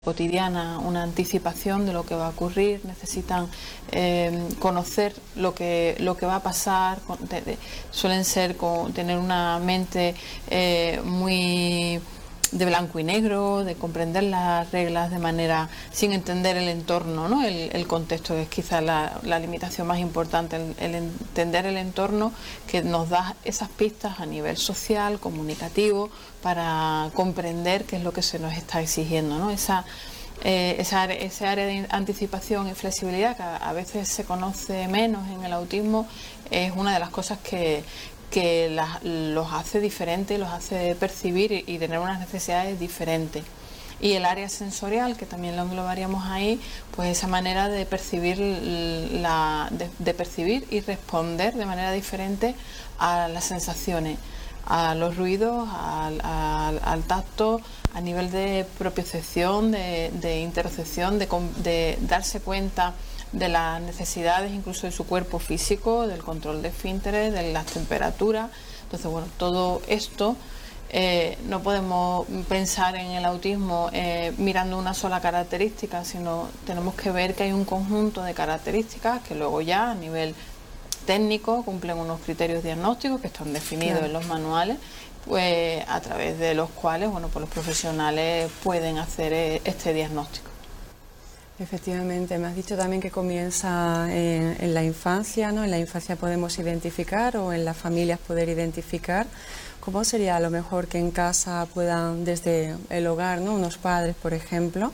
cotidiana, una anticipación de lo que va a ocurrir, necesitan conocer lo que va a pasar, suelen tener una mente muy de blanco y negro, de comprender las reglas de manera sin entender el entorno, ¿no? El contexto es quizá la limitación más importante, el entender el entorno que nos da esas pistas a nivel social, comunicativo, para comprender qué es lo que se nos está exigiendo, ¿no? Esa área de anticipación y flexibilidad, que a veces se conoce menos en el autismo, es una de las cosas que los hace diferentes, los hace percibir y tener unas necesidades diferentes. Y el área sensorial, que también lo englobaríamos ahí, pues esa manera de percibir de percibir y responder de manera diferente a las sensaciones, a los ruidos, al tacto, a nivel de propiocepción, de interocepción, de darse cuenta de las necesidades incluso de su cuerpo físico, del control de esfínteres, de las temperaturas. Entonces, bueno, todo esto no podemos pensar en el autismo mirando una sola característica, sino tenemos que ver que hay un conjunto de características que luego ya a nivel técnico cumplen unos criterios diagnósticos que están definidos en los manuales, pues a través de los cuales, bueno, pues los profesionales pueden hacer este diagnóstico. Efectivamente, me has dicho también que comienza en la infancia, ¿no? En la infancia podemos identificar, o en las familias poder identificar. ¿Cómo sería a lo mejor que en casa puedan, desde el hogar, ¿no? Unos padres, por ejemplo,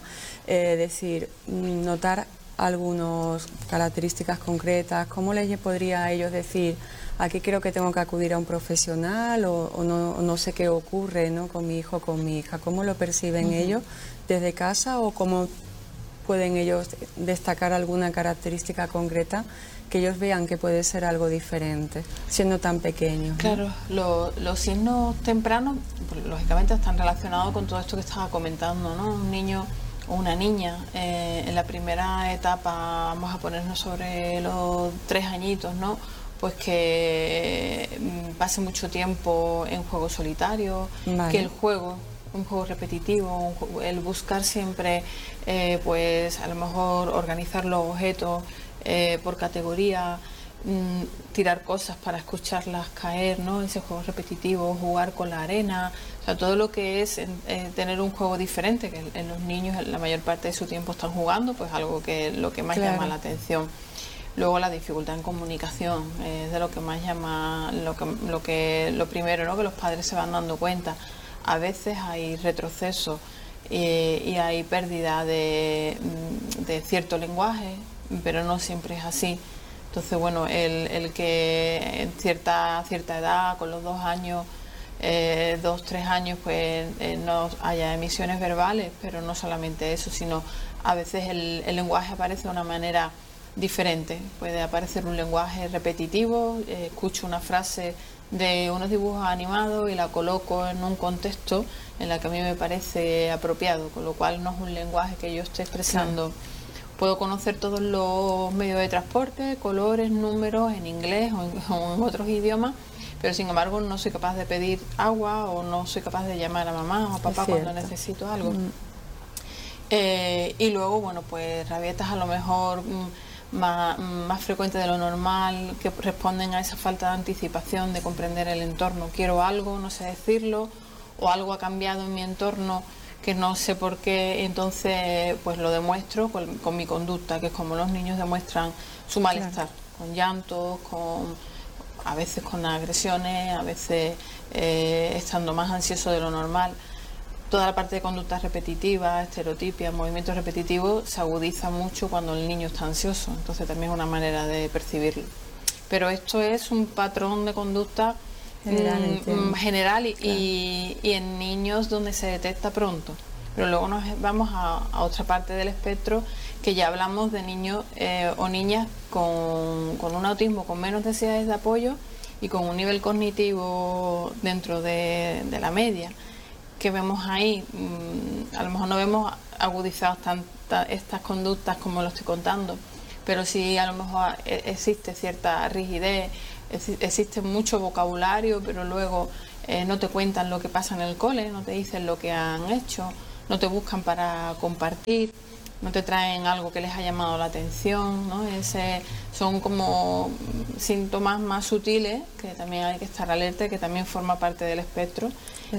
notar algunas características concretas? ¿Cómo les podría a ellos decir, aquí creo que tengo que acudir a un profesional, o no sé qué ocurre, ¿no? Con mi hijo o con mi hija? ¿Cómo lo perciben ellos desde casa, o cómo pueden ellos destacar alguna característica concreta que ellos vean que puede ser algo diferente, siendo tan pequeños, ¿no? Claro, los signos tempranos, pues, lógicamente están relacionados con todo esto que estaba comentando, ¿no? Un niño o una niña, en la primera etapa, vamos a ponernos sobre los 3 añitos, ¿no? Pues que pase mucho tiempo en juego solitario, vale. Que el juego, un juego repetitivo, el buscar siempre, pues a lo mejor organizar los objetos por categoría, tirar cosas para escucharlas caer, ¿no? Ese juego repetitivo, jugar con la arena, o sea, todo lo que es tener un juego diferente, que en los niños la mayor parte de su tiempo están jugando, pues algo que lo que más llama la atención. Luego la dificultad en comunicación es de lo que más llama, lo primero, ¿no? Que los padres se van dando cuenta. A veces hay retroceso y hay pérdida de cierto lenguaje, pero no siempre es así. Entonces, bueno, el que en cierta edad, con los 2 años, 2, 3 años, pues no haya emisiones verbales, pero no solamente eso, sino a veces el lenguaje aparece de una manera diferente. Puede aparecer un lenguaje repetitivo, escucho una frase de unos dibujos animados y la coloco en un contexto en el que a mí me parece apropiado, con lo cual no es un lenguaje que yo esté expresando. Puedo conocer todos los medios de transporte, colores, números en inglés o en otros idiomas, pero sin embargo no soy capaz de pedir agua, o no soy capaz de llamar a mamá o a papá cuando necesito algo. Y luego, bueno, pues rabietas a lo mejor más frecuentes de lo normal, que responden a esa falta de anticipación, de comprender el entorno. Quiero algo, no sé decirlo, o algo ha cambiado en mi entorno que no sé por qué, entonces pues lo demuestro con mi conducta, que es como los niños demuestran su malestar, con llantos, a veces con agresiones, a veces estando más ansioso de lo normal. Toda la parte de conducta repetitiva, estereotipia, movimientos repetitivos, se agudiza mucho cuando el niño está ansioso, entonces también es una manera de percibirlo. Pero esto es un patrón de conducta general y en niños donde se detecta pronto. Pero luego nos vamos a otra parte del espectro, que ya hablamos de niños o niñas con un autismo con menos necesidades de apoyo y con un nivel cognitivo dentro de la media. Que vemos ahí, a lo mejor no vemos agudizadas estas conductas como lo estoy contando, pero sí a lo mejor existe cierta rigidez, existe mucho vocabulario, pero luego no te cuentan lo que pasa en el cole, no te dicen lo que han hecho, no te buscan para compartir, no te traen algo que les ha llamado la atención, ¿no? Son como síntomas más sutiles que también hay que estar alerta, que también forma parte del espectro.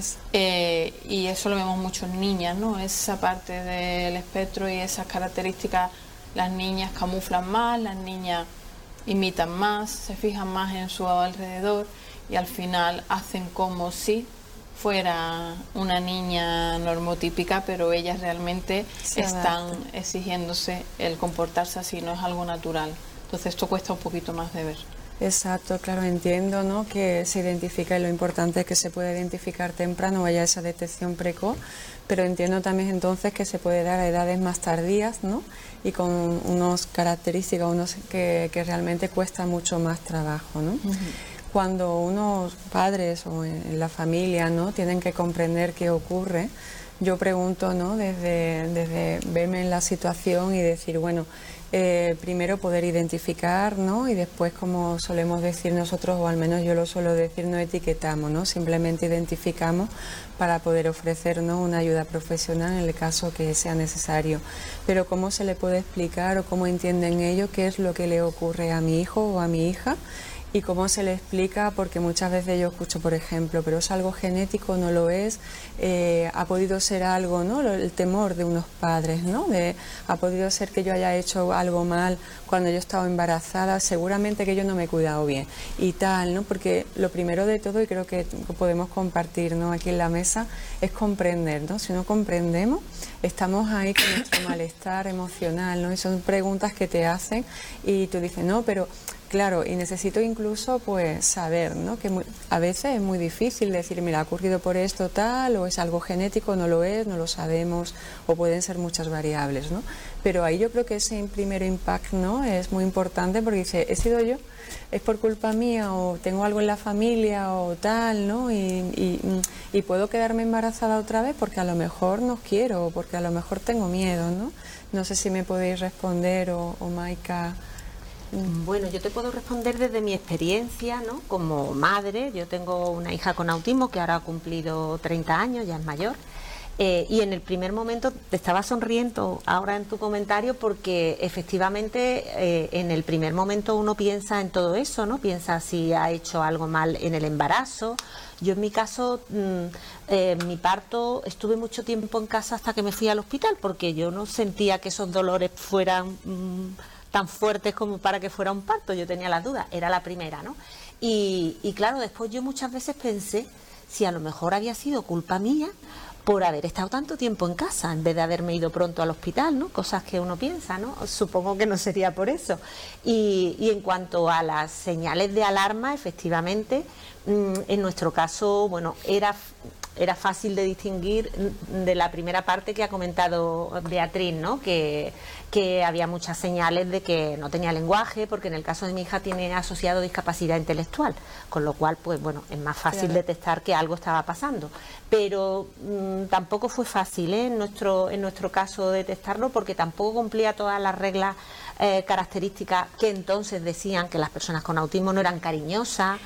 Y eso lo vemos mucho en niñas, ¿no? Esa parte del espectro y esas características, las niñas camuflan más, las niñas imitan más, se fijan más en su alrededor y al final hacen como si fuera una niña normotípica, pero ellas realmente están exigiéndose el comportarse así, no es algo natural. Entonces esto cuesta un poquito más de ver. Exacto, claro, entiendo, ¿no?, que se identifica y lo importante es que se puede identificar temprano, vaya esa detección precoz, pero entiendo también entonces que se puede dar a edades más tardías, ¿no?, y con unas características que realmente cuesta mucho más trabajo, ¿no? Cuando unos padres o en la familia, ¿no?, tienen que comprender qué ocurre, yo pregunto, ¿no?, desde verme en la situación y decir, bueno, primero poder identificar, ¿no?, y después, como solemos decir nosotros, o al menos yo lo suelo decir, no etiquetamos, ¿no?, simplemente identificamos para poder ofrecernos una ayuda profesional en el caso que sea necesario. Pero ¿cómo se le puede explicar o cómo entienden ellos qué es lo que le ocurre a mi hijo o a mi hija? Y cómo se le explica, porque muchas veces yo escucho, por ejemplo, pero es algo genético, no lo es, ha podido ser algo, ¿no?, el temor de unos padres, ¿no?, ha podido ser que yo haya hecho algo mal cuando yo estaba embarazada, seguramente que yo no me he cuidado bien y tal, ¿no?, porque lo primero de todo, y creo que podemos compartir, ¿no?, aquí en la mesa, es comprender, ¿no? Si no comprendemos, estamos ahí con nuestro malestar emocional, ¿no?, y son preguntas que te hacen y tú dices, no, pero claro, y necesito incluso pues saber, ¿no?, que a veces es muy difícil decir, mira, ha ocurrido por esto tal, o es algo genético, no lo es, no lo sabemos, o pueden ser muchas variables, ¿no? Pero ahí yo creo que ese primer impacto, ¿no?, es muy importante, porque dice, ¿he sido yo? ¿Es por culpa mía? ¿O tengo algo en la familia? ¿O tal? ¿No? Y puedo quedarme embarazada otra vez porque a lo mejor no quiero, o porque a lo mejor tengo miedo, ¿no? No sé si me podéis responder, o Maika. Bueno, yo te puedo responder desde mi experiencia, ¿no?, como madre. Yo tengo una hija con autismo que ahora ha cumplido 30 años, ya es mayor. Y en el primer momento te estaba sonriendo ahora en tu comentario porque efectivamente en el primer momento uno piensa en todo eso, ¿no? Piensa si ha hecho algo mal en el embarazo. Yo en mi caso, mi parto, estuve mucho tiempo en casa hasta que me fui al hospital porque yo no sentía que esos dolores fueran tan fuertes como para que fuera un parto. Yo tenía las dudas, era la primera, ¿no? Y claro, después yo muchas veces pensé si a lo mejor había sido culpa mía por haber estado tanto tiempo en casa en vez de haberme ido pronto al hospital, ¿no? Cosas que uno piensa, ¿no? Supongo que no sería por eso. Y en cuanto a las señales de alarma, efectivamente, en nuestro caso, bueno, era fácil de distinguir de la primera parte que ha comentado Beatriz, ¿no?, que había muchas señales de que no tenía lenguaje, porque en el caso de mi hija tiene asociado discapacidad intelectual, con lo cual, pues bueno, es más fácil detectar que algo estaba pasando. Pero tampoco fue fácil, en nuestro caso detectarlo, porque tampoco cumplía todas las reglas características que entonces decían que las personas con autismo no eran cariñosas,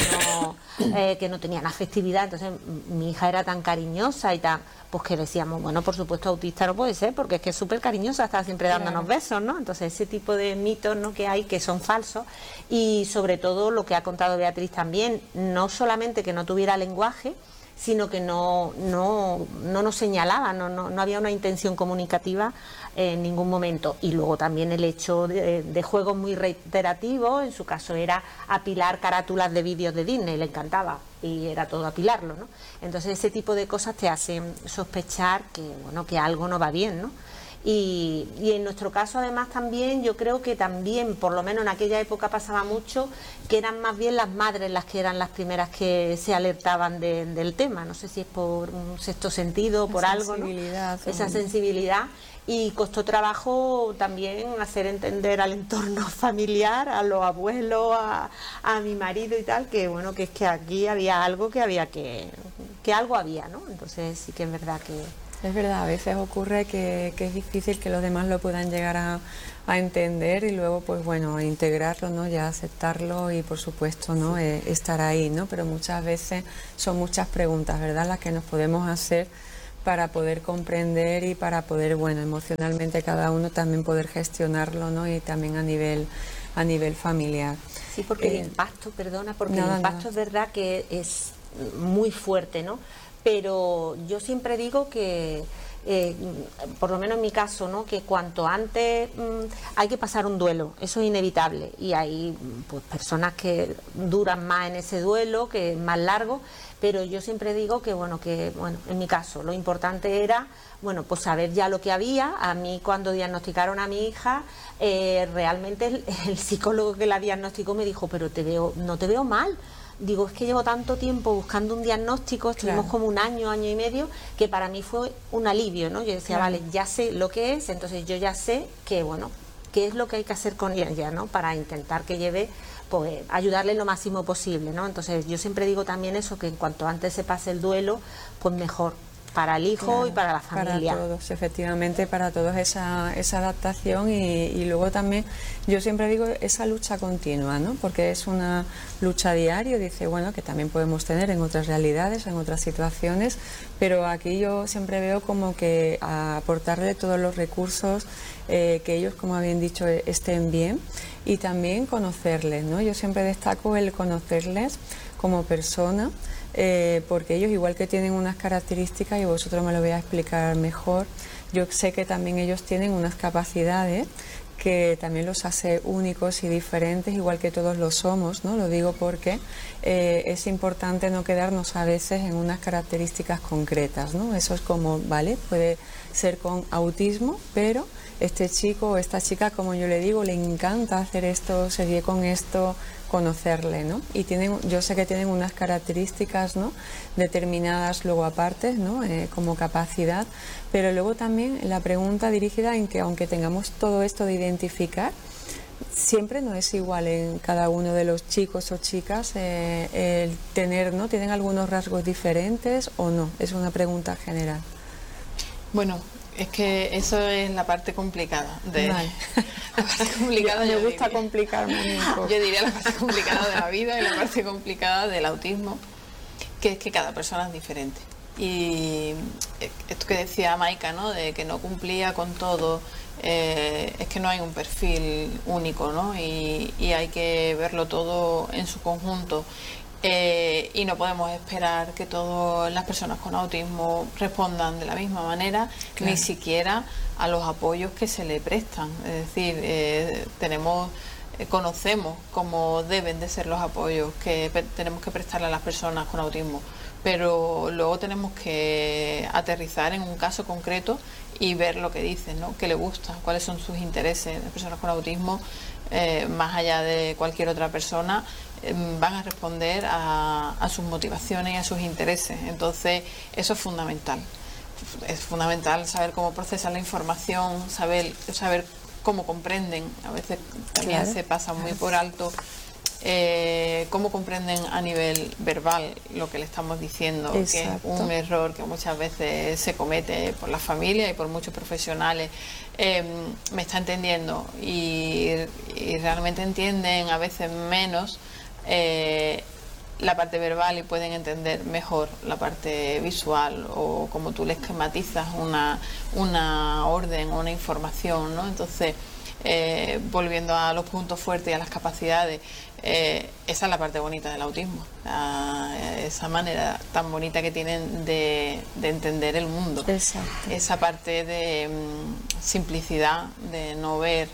que no tenían afectividad. Entonces mi hija era tan cariñosa y tan, pues que decíamos, bueno, por supuesto autista no puede ser porque es que es súper cariñosa, está siempre dándonos besos, ¿no? Entonces ese tipo de mitos, ¿no?, que hay, que son falsos. Y sobre todo lo que ha contado Beatriz también, no solamente que no tuviera lenguaje, sino que no nos señalaba, no había una intención comunicativa en ningún momento. Y luego también el hecho de juegos muy reiterativos, en su caso era apilar carátulas de vídeos de Disney, le encantaba, y era todo apilarlo, ¿no? Entonces ese tipo de cosas te hacen sospechar que, bueno, que algo no va bien, ¿no? Y en nuestro caso además también yo creo que también, por lo menos en aquella época pasaba mucho, que eran más bien las madres las que eran las primeras que se alertaban del tema. No sé si es por un sexto sentido, por algo, ¿no? Esa sensibilidad. Y costó trabajo también hacer entender al entorno familiar, a los abuelos, a mi marido y tal, que bueno, que es que aquí había algo que algo había, ¿no? Entonces sí que es verdad que... Es verdad, a veces ocurre que es difícil que los demás lo puedan llegar a entender y luego, pues bueno, integrarlo, ¿no?, ya aceptarlo y por supuesto, ¿no?, estar ahí, ¿no? Pero muchas veces son muchas preguntas, ¿verdad?, las que nos podemos hacer para poder comprender y para poder, bueno, emocionalmente cada uno también poder gestionarlo, ¿no? Y también a nivel familiar. Sí, porque el impacto, perdona, porque nada, el impacto es verdad que es muy fuerte, ¿no? Pero yo siempre digo que, por lo menos en mi caso, ¿no? Que cuanto antes hay que pasar un duelo, eso es inevitable, y hay pues personas que duran más en ese duelo, que es más largo, pero yo siempre digo que bueno, en mi caso lo importante era, bueno, pues saber ya lo que había. A mí cuando diagnosticaron a mi hija, realmente el psicólogo que la diagnosticó me dijo, pero no te veo mal. Digo, es que llevo tanto tiempo buscando un diagnóstico, estuvimos como un año y medio, que para mí fue un alivio, ¿no? Yo decía, vale, ya sé lo que es, entonces yo ya sé que, bueno, qué es lo que hay que hacer con ella, ¿no? Para intentar que lleve, pues, ayudarle lo máximo posible, ¿no? Entonces yo siempre digo también eso, que en cuanto antes se pase el duelo, pues mejor para el hijo y para la familia. Para todos, efectivamente, para todos esa adaptación y luego también, yo siempre digo, esa lucha continua, ¿no? Porque es una lucha diaria, dice, bueno, que también podemos tener en otras realidades, en otras situaciones, pero aquí yo siempre veo como que aportarle todos los recursos, que ellos, como habían dicho, estén bien y también conocerles, ¿no? Yo siempre destaco el conocerles como persona, porque ellos, igual que tienen unas características, y vosotros me lo voy a explicar mejor, yo sé que también ellos tienen unas capacidades que también los hace únicos y diferentes, igual que todos lo somos, ¿no? Lo digo porque es importante no quedarnos a veces en unas características concretas, ¿no? Eso es como, vale, puede ser con autismo, pero este chico o esta chica, como yo le digo, le encanta hacer esto, seguir con esto, conocerle, ¿no? Y yo sé que tienen unas características, ¿no? Determinadas luego aparte, ¿no? Como capacidad, pero luego también la pregunta dirigida en que aunque tengamos todo esto de identificar, siempre no es igual en cada uno de los chicos o chicas el tener, ¿no? ¿Tienen algunos rasgos diferentes o no? Es una pregunta general. Bueno, es que eso es la parte complicada Vale. La parte complicada me gusta complicarme un poco. Yo diría la parte complicada de la vida y la parte complicada del autismo, que es que cada persona es diferente. Y esto que decía Maika, ¿no? De que no cumplía con todo, es que no hay un perfil único, ¿no? Y hay que verlo todo en su conjunto. Y no podemos esperar que todas las personas con autismo respondan de la misma manera, claro, ni siquiera a los apoyos que se le prestan. Es decir, conocemos cómo deben de ser los apoyos que tenemos que prestarle a las personas con autismo, pero luego tenemos que aterrizar en un caso concreto y ver lo que dicen, ¿no? Qué le gusta, cuáles son sus intereses. Las personas con autismo, más allá de cualquier otra persona, van a responder a sus motivaciones y a sus intereses. Entonces eso es fundamental. Es fundamental saber cómo procesan la información, saber cómo comprenden. A veces también se pasa muy por alto cómo comprenden a nivel verbal lo que le estamos diciendo. Exacto. Que es un error que muchas veces se comete por la familia y por muchos profesionales. Me está entendiendo y realmente entienden a veces menos la parte verbal y pueden entender mejor la parte visual, o como tú le esquematizas una orden o una información, ¿no? Entonces, volviendo a los puntos fuertes y a las capacidades, esa es la parte bonita del autismo, esa manera tan bonita que tienen de entender el mundo. Exacto. Esa parte de simplicidad, de no ver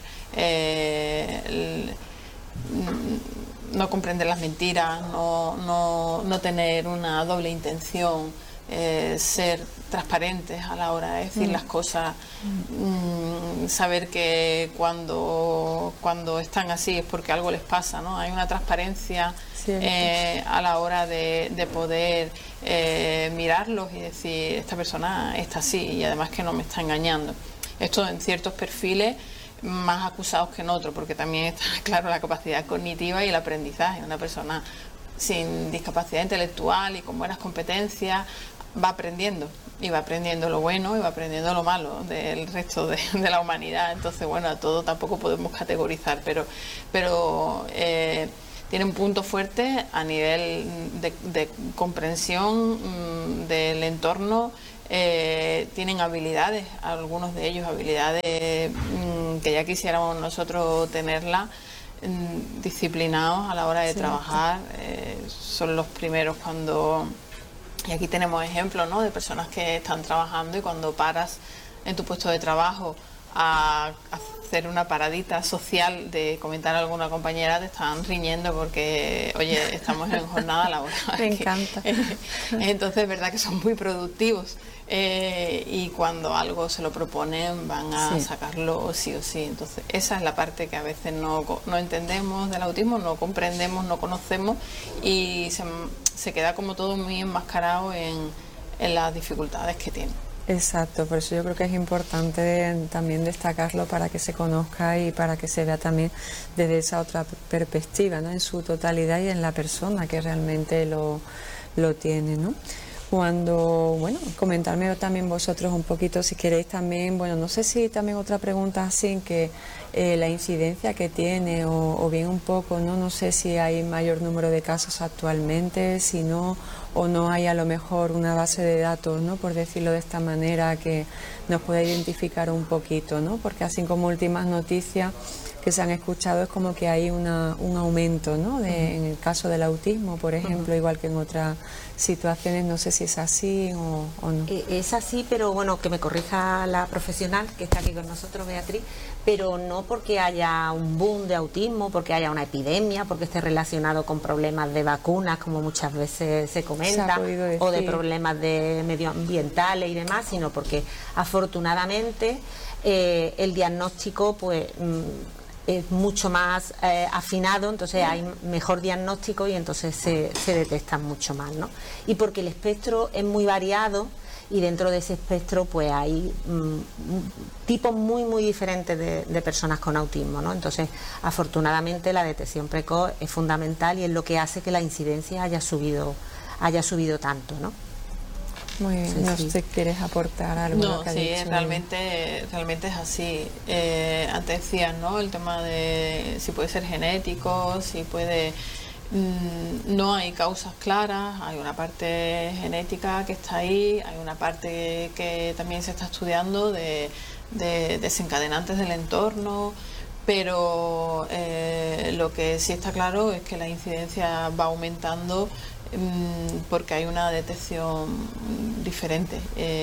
no comprender las mentiras, no tener una doble intención, ser transparentes a la hora de decir las cosas, saber que cuando están así es porque algo les pasa, ¿no? Hay una transparencia a la hora de poder mirarlos y decir, esta persona está así y además que no me está engañando. Esto en ciertos perfiles más acusados que en otros, porque también está claro la capacidad cognitiva y el aprendizaje. Una persona sin discapacidad intelectual y con buenas competencias va aprendiendo, y va aprendiendo lo bueno y va aprendiendo lo malo del resto de la humanidad. Entonces, bueno, a todo tampoco podemos categorizar, pero tiene un punto fuerte a nivel de comprensión del entorno, tienen habilidades, algunos de ellos habilidades que ya quisiéramos nosotros tenerlas, disciplinados a la hora de trabajar, son los primeros cuando... Y aquí tenemos ejemplos, ¿no?, de personas que están trabajando y cuando paras en tu puesto de trabajo a hacer una paradita social de comentar a alguna compañera, te están riñendo porque, oye, estamos en jornada laboral. Me encanta. Entonces es verdad que son muy productivos, y cuando algo se lo proponen van a sacarlo sí o sí. Entonces esa es la parte que a veces no entendemos del autismo, no comprendemos, no conocemos, y se queda como todo muy enmascarado en las dificultades que tiene. Exacto, por eso yo creo que es importante también destacarlo para que se conozca y para que se vea también desde esa otra perspectiva, ¿no?, en su totalidad y en la persona que realmente lo tiene, ¿no? Cuando, bueno, comentarme también vosotros un poquito, si queréis también, bueno, no sé si también otra pregunta así, que la incidencia que tiene o bien un poco, no sé si hay mayor número de casos actualmente, si no, o no hay a lo mejor una base de datos, ¿no?, por decirlo de esta manera, que nos pueda identificar un poquito, ¿no?, porque así como últimas noticias que se han escuchado es como que hay un aumento, ¿no?, en el caso del autismo, por ejemplo, igual que en otras situaciones, no sé si es así o no. Es así, pero bueno, que me corrija la profesional que está aquí con nosotros, Beatriz, pero no porque haya un boom de autismo, porque haya una epidemia, porque esté relacionado con problemas de vacunas, como muchas veces se comenta, o de problemas de medioambientales y demás, sino porque afortunadamente el diagnóstico pues es mucho más afinado, entonces hay mejor diagnóstico y entonces se detectan mucho más, ¿no? Y porque el espectro es muy variado y dentro de ese espectro pues hay tipos muy diferentes de personas con autismo, ¿no? Entonces afortunadamente la detección precoz es fundamental y es lo que hace que la incidencia haya subido tanto, ¿no? Muy bien, no sé si quieres aportar algo. No, sí, realmente es así. Antes decías, ¿no?, el tema de si puede ser genético, si puede... no hay causas claras, hay una parte genética que está ahí, hay una parte que también se está estudiando de desencadenantes del entorno, pero lo que sí está claro es que la incidencia va aumentando porque hay una detección diferente.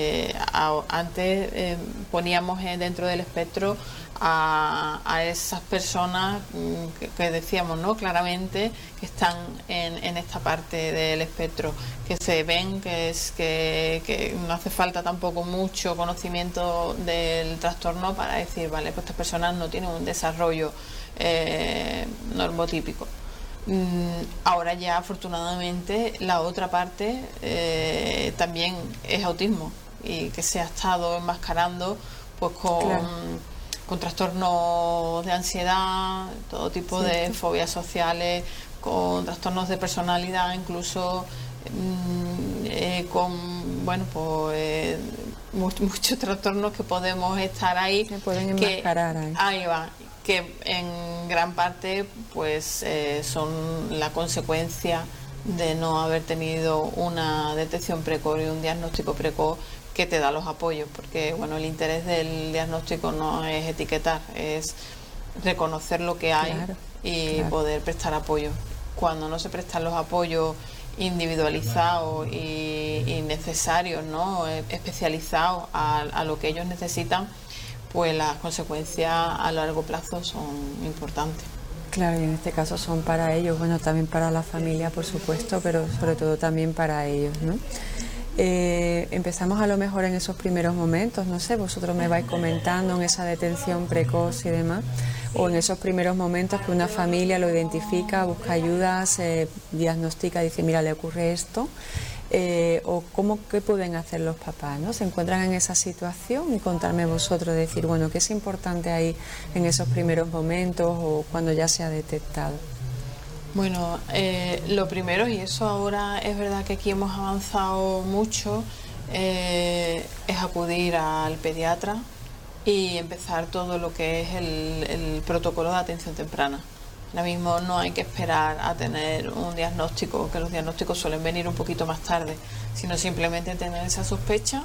Antes poníamos dentro del espectro a esas personas que decíamos, ¿no?, claramente que están en esta parte del espectro, que se ven, que no hace falta tampoco mucho conocimiento del trastorno para decir, vale, pues estas personas no tienen un desarrollo normotípico. Ahora ya afortunadamente la otra parte también es autismo, y que se ha estado enmascarando pues con trastornos de ansiedad, todo tipo de fobias sociales, con trastornos de personalidad, incluso con muchos trastornos que podemos estar ahí, que pueden enmascarar ahí va, que en gran parte pues son la consecuencia de no haber tenido una detección precoz y un diagnóstico precoz que te da los apoyos, porque bueno, el interés del diagnóstico no es etiquetar, es reconocer lo que hay y poder prestar apoyo. Cuando no se prestan los apoyos individualizados y necesarios, ¿no?, especializados a lo que ellos necesitan, pues las consecuencias a largo plazo son importantes. Claro, y en este caso son para ellos, bueno, también para la familia, por supuesto, pero sobre todo también para ellos, ¿no? Empezamos a lo mejor en esos primeros momentos, no sé, vosotros me vais comentando en esa detención precoz y demás, o en esos primeros momentos que una familia lo identifica, busca ayuda, se diagnostica, dice, mira, le ocurre esto, o qué pueden hacer los papás, ¿no? Se encuentran en esa situación y contarme vosotros, decir, bueno, ¿qué es importante ahí en esos primeros momentos o cuando ya se ha detectado? Bueno, lo primero, y eso ahora es verdad que aquí hemos avanzado mucho, es acudir al pediatra y empezar todo lo que es el protocolo de atención temprana. Ahora mismo no hay que esperar a tener un diagnóstico, que los diagnósticos suelen venir un poquito más tarde, sino simplemente tener esa sospecha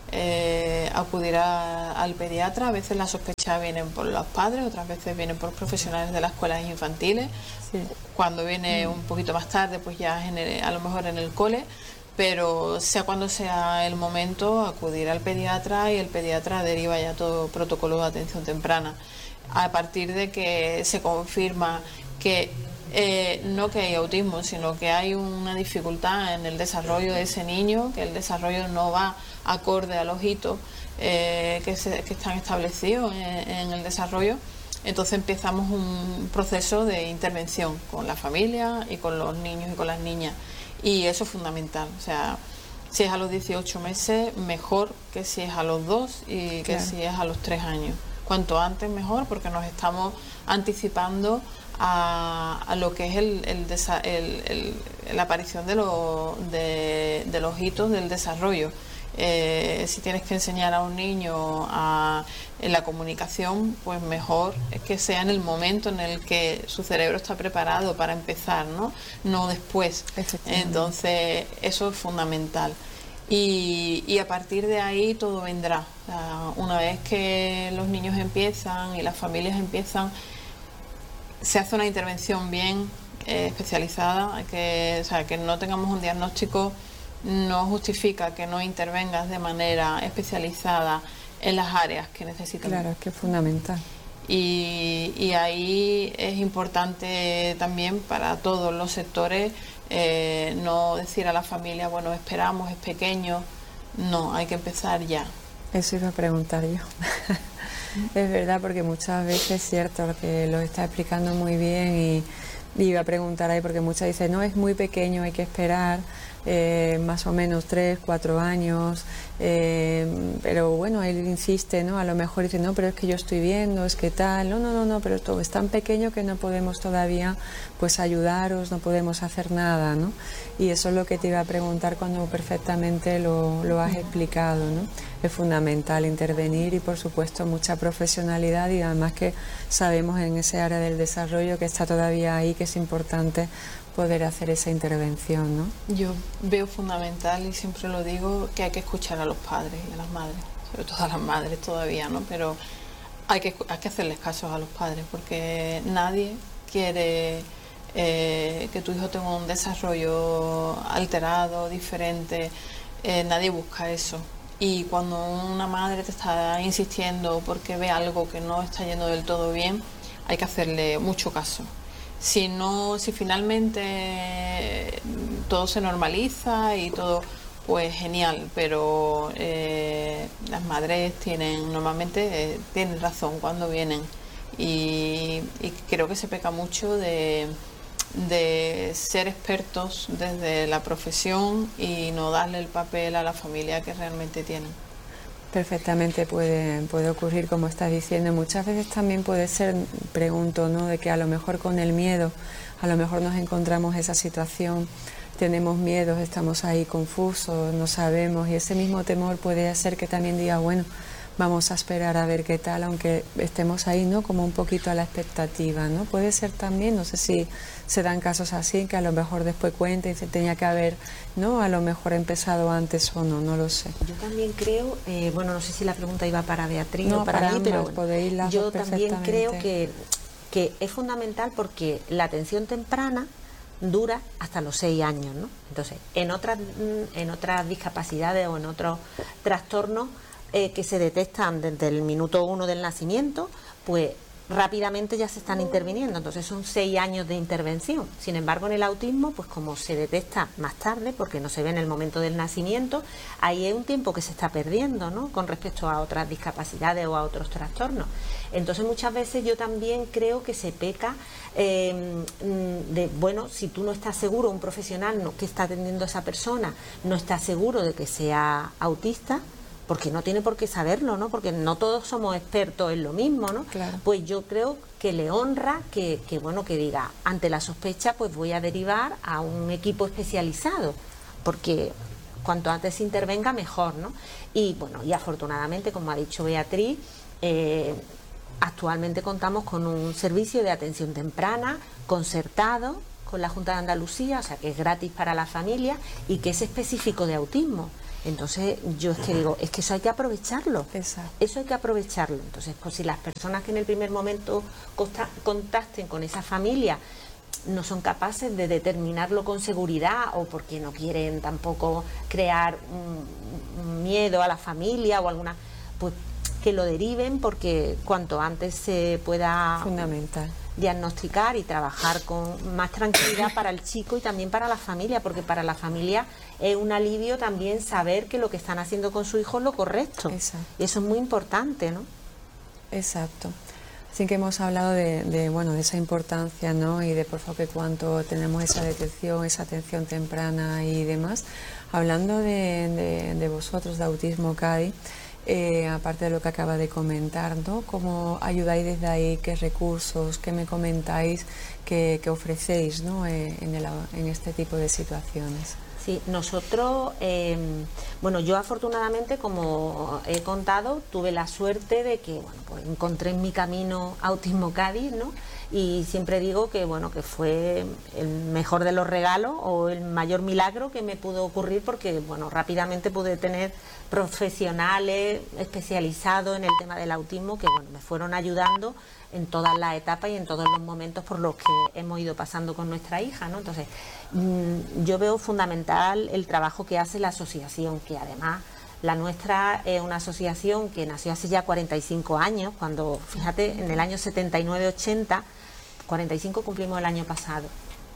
acudir al pediatra. A veces las sospechas vienen por los padres, otras veces vienen por profesionales de las escuelas infantiles. Sí. Cuando viene un poquito más tarde, pues ya a lo mejor en el cole, pero sea cuando sea el momento, acudir al pediatra y el pediatra deriva ya todo protocolo de atención temprana. A partir de que se confirma que no que hay autismo, sino que hay una dificultad en el desarrollo de ese niño, que el desarrollo no va acorde a los hitos que están establecidos en el desarrollo, entonces empezamos un proceso de intervención con la familia y con los niños y con las niñas, y eso es fundamental. O sea, si es a los 18 meses, mejor que si es a los 2 y que si es a los 3 años. Cuanto antes mejor, porque nos estamos anticipando a lo que es la aparición de los hitos del desarrollo. Si tienes que enseñar a un niño en la comunicación, pues mejor es que sea en el momento en el que su cerebro está preparado para empezar, no después. Entonces eso es fundamental. Y a partir de ahí todo vendrá. O sea, una vez que los niños empiezan y las familias empiezan, se hace una intervención bien especializada. O sea, que no tengamos un diagnóstico no justifica que no intervengas de manera especializada en las áreas que necesitan. Claro, es que es fundamental. Y ahí es importante también para todos los sectores no decir a la familia, bueno, esperamos, es pequeño. No, hay que empezar ya. Eso iba a preguntar yo. Es verdad, porque muchas veces es cierto que lo está explicando muy bien, y iba a preguntar ahí, porque muchas dicen, no, es muy pequeño, hay que esperar más o menos 3, 4 años, pero bueno, él insiste, ¿no? A lo mejor dice, no, pero es que yo estoy viendo, es que tal, no, pero todo es tan pequeño que no podemos todavía pues ayudaros, no podemos hacer nada, ¿no? Y eso es lo que te iba a preguntar cuando perfectamente lo has explicado, ¿no? Es fundamental intervenir y por supuesto mucha profesionalidad, y además que sabemos en ese área del desarrollo que está todavía ahí, que es importante poder hacer esa intervención, ¿no? Yo veo fundamental, y siempre lo digo, que hay que escuchar a los padres y a las madres, sobre todo a las madres todavía, ¿no? Pero hay que hacerles caso a los padres, porque nadie quiere que tu hijo tenga un desarrollo alterado, diferente, nadie busca eso. Y cuando una madre te está insistiendo porque ve algo que no está yendo del todo bien, hay que hacerle mucho caso. Si finalmente todo se normaliza y todo, pues genial, pero las madres normalmente tienen razón cuando vienen, y creo que se peca mucho de ser expertos desde la profesión y no darle el papel a la familia que realmente tienen. Perfectamente puede ocurrir, como estás diciendo. Muchas veces también puede ser, pregunto, ¿no?, de que a lo mejor con el miedo, a lo mejor nos encontramos esa situación, tenemos miedos, estamos ahí confusos, no sabemos, y ese mismo temor puede hacer que también diga, bueno, vamos a esperar a ver qué tal, aunque estemos ahí, ¿no?, como un poquito a la expectativa, ¿no? Puede ser también, no sé si se dan casos así, que a lo mejor después cuenta y se tenía que haber, ¿no?, a lo mejor empezado antes o no lo sé. Yo también creo, bueno, no sé si la pregunta iba para Beatriz no, o para mí, pero bueno, yo también creo que es fundamental, porque la atención temprana dura hasta los 6 años, ¿no? Entonces, en otras discapacidades o en otros trastornos que se detectan desde el minuto 1 del nacimiento, pues rápidamente ya se están interviniendo, entonces son 6 años de intervención. Sin embargo, en el autismo, pues como se detecta más tarde, porque no se ve en el momento del nacimiento, ahí es un tiempo que se está perdiendo, ¿no?, con respecto a otras discapacidades o a otros trastornos. Entonces muchas veces yo también creo que se peca bueno, si tú no estás seguro, un profesional que está atendiendo a esa persona no está seguro de que sea autista, porque no tiene por qué saberlo, ¿no?, porque no todos somos expertos en lo mismo, ¿no? Claro. Pues yo creo que le honra que diga, ante la sospecha, pues voy a derivar a un equipo especializado, porque cuanto antes se intervenga mejor, ¿no? Y bueno, y afortunadamente, como ha dicho Beatriz, actualmente contamos con un servicio de atención temprana concertado con la Junta de Andalucía, o sea que es gratis para la familia y que es específico de autismo. Entonces yo es que digo, es que eso hay que aprovecharlo. Exacto. Eso hay que aprovecharlo. Entonces, pues si las personas que en el primer momento contacten con esa familia no son capaces de determinarlo con seguridad, o porque no quieren tampoco crear un miedo a la familia o alguna, pues que lo deriven, porque cuanto antes se pueda Fundamental. diagnosticar y trabajar con más tranquilidad para el chico y también para la familia, porque para la familia es un alivio también saber que lo que están haciendo con su hijo es lo correcto. Exacto. Y eso es muy importante, ¿no? Exacto. Así que hemos hablado bueno, de esa importancia, ¿no? Y de por favor que cuanto tenemos esa detección, esa atención temprana y demás. Hablando de vosotros, de Autismo Cádiz, aparte de lo que acaba de comentar, ¿no? ¿Cómo ayudáis desde ahí? ¿Qué recursos? ¿Qué me comentáis? ¿Qué ofrecéis, ¿no? en este tipo de situaciones? Sí, nosotros, bueno, yo afortunadamente, como he contado, tuve la suerte de que, bueno, pues encontré en mi camino Autismo Cádiz, ¿no? Y siempre digo que, bueno, que fue el mejor de los regalos o el mayor milagro que me pudo ocurrir, porque, bueno, rápidamente pude tener profesionales especializados en el tema del autismo que, bueno, me fueron ayudando en todas las etapas y en todos los momentos por los que hemos ido pasando con nuestra hija, ¿no? Entonces, yo veo fundamental el trabajo que hace la asociación, que además la nuestra es una asociación que nació hace ya 45 años, cuando, fíjate, en el año 79-80, 45 cumplimos el año pasado,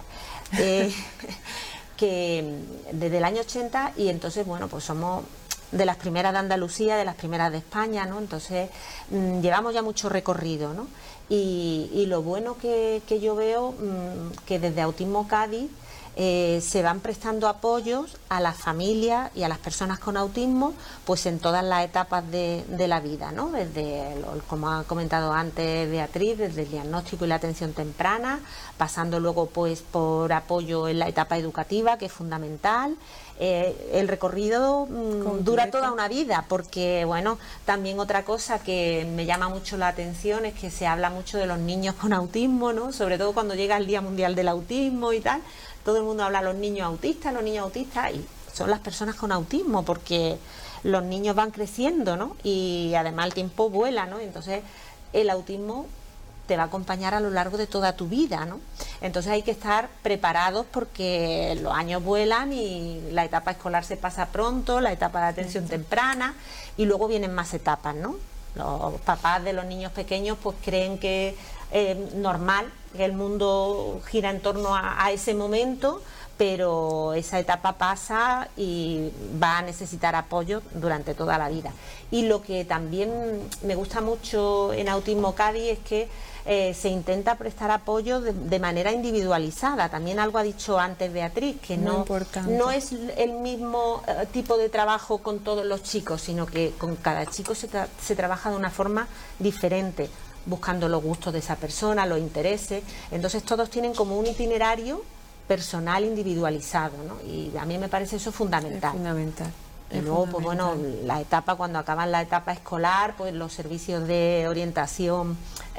que desde el año 80, y entonces, bueno, pues somos de las primeras de Andalucía, de las primeras de España, ¿no? Entonces, llevamos ya mucho recorrido, ¿no? Y lo bueno que yo veo, que desde Autismo Cádiz se van prestando apoyos a las familias y a las personas con autismo, pues en todas las etapas de la vida, ¿no? Desde, como ha comentado antes Beatriz, desde el diagnóstico y la atención temprana, pasando luego pues por apoyo en la etapa educativa, que es fundamental. El recorrido dura toda una vida, porque, bueno, también otra cosa que me llama mucho la atención es que se habla mucho de los niños con autismo, ¿no? Sobre todo cuando llega el Día Mundial del Autismo y tal. Todo el mundo habla de los niños autistas, y son las personas con autismo, porque los niños van creciendo, ¿no? Y además el tiempo vuela, ¿no? Entonces el autismo te va a acompañar a lo largo de toda tu vida, ¿no? Entonces hay que estar preparados, porque los años vuelan y la etapa escolar se pasa pronto, la etapa de atención temprana, y luego vienen más etapas, ¿no? Los papás de los niños pequeños pues creen que es normal, que el mundo gira en torno a ese momento, pero esa etapa pasa y va a necesitar apoyo durante toda la vida. Y lo que también me gusta mucho en Autismo Cádiz es que se intenta prestar apoyo de manera individualizada. También algo ha dicho antes Beatriz, que no es el mismo tipo de trabajo con todos los chicos, sino que con cada chico se trabaja de una forma diferente, buscando los gustos de esa persona, los intereses. Entonces todos tienen como un itinerario personal individualizado, ¿no? Y a mí me parece eso fundamental. Es fundamental. Y luego, pues bueno, la etapa, cuando acaban la etapa escolar, pues los servicios de orientación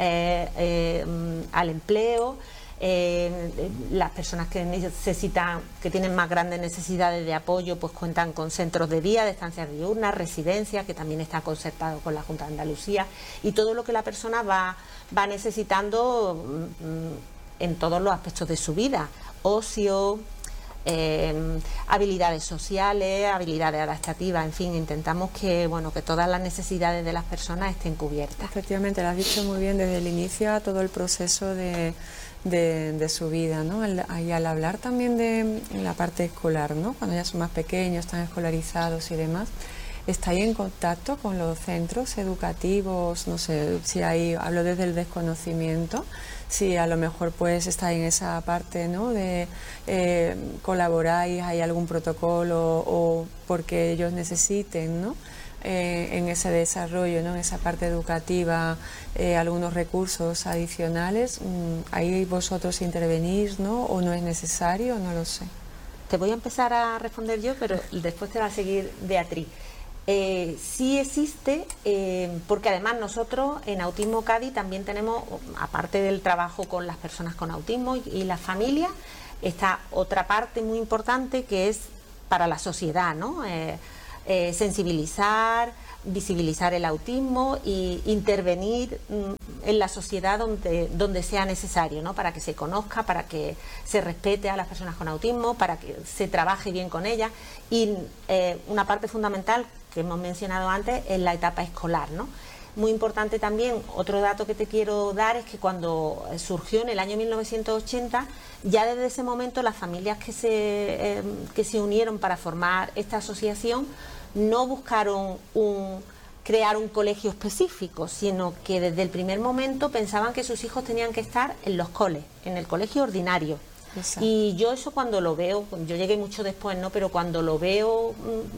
al empleo, las personas que necesitan, que tienen más grandes necesidades de apoyo, pues cuentan con centros de día, de estancias diurnas, residencias, que también está concertado con la Junta de Andalucía, y todo lo que la persona va necesitando en todos los aspectos de su vida: ocio, habilidades sociales, habilidades adaptativas, en fin, intentamos que, bueno, que todas las necesidades de las personas estén cubiertas. Efectivamente, lo has dicho muy bien, desde el inicio a todo el proceso de su vida, ¿no? Y al hablar también de la parte escolar, ¿no? Cuando ya son más pequeños, están escolarizados y demás, ¿estáis en contacto con los centros educativos? No sé si ahí hablo desde el desconocimiento, si a lo mejor pues está en esa parte, ¿no? De colaboráis, hay algún protocolo o porque ellos necesiten, ¿no? En ese desarrollo, ¿no? En esa parte educativa, algunos recursos adicionales, ahí vosotros intervenís, ¿no? O no es necesario, no lo sé. Te voy a empezar a responder yo, pero después te va a seguir Beatriz. Sí existe, porque además nosotros en Autismo Cádiz también tenemos, aparte del trabajo con las personas con autismo y las familias, está otra parte muy importante que es para la sociedad, ¿no? sensibilizar, visibilizar el autismo e intervenir en la sociedad donde sea necesario, ¿no? Para que se conozca, para que se respete a las personas con autismo, para que se trabaje bien con ellas. Y una parte fundamental que hemos mencionado antes es la etapa escolar, ¿no? Muy importante también, otro dato que te quiero dar es que cuando surgió en el año 1980, ya desde ese momento las familias que se unieron para formar esta asociación no buscaron crear un colegio específico, sino que desde el primer momento pensaban que sus hijos tenían que estar en los coles, en el colegio ordinario. Exacto. Y yo eso cuando lo veo, yo llegué mucho después, ¿no? Pero cuando lo veo